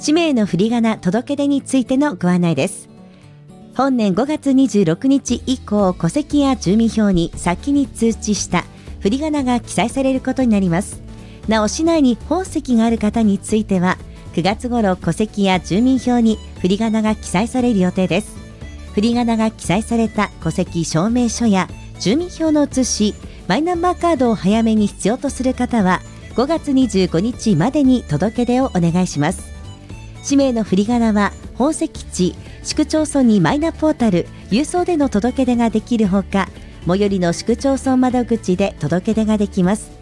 氏名の振り仮名届け出についてのご案内です。本年5月26日以降、戸籍や住民票に先に通知した振り仮名が記載されることになります。なお、市内に本籍がある方については9月頃、戸籍や住民票に振り仮名が記載される予定です。振り仮名が記載された戸籍証明書や住民票の写し、マイナンバーカードを早めに必要とする方は5月25日までに届け出をお願いします。氏名の振り仮名は本籍地、市区町村にマイナポータル、郵送での届け出ができるほか、最寄りの市区町村窓口で届け出ができます。